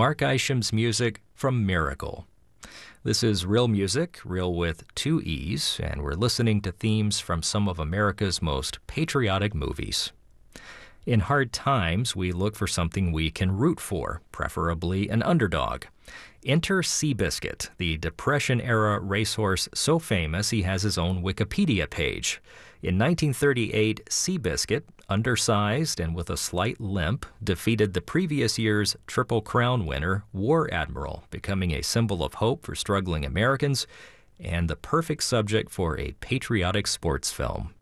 Mark Isham's music from Miracle. This is Real Music, real with two E's, and we're listening to themes from some of America's most patriotic movies. In hard times, we look for something we can root for, preferably an underdog. Enter Seabiscuit, the Depression-era racehorse so famous he has his own Wikipedia page. In 1938, Seabiscuit, undersized and with a slight limp, defeated the previous year's Triple Crown winner, War Admiral, becoming a symbol of hope for struggling Americans and the perfect subject for a patriotic sports film.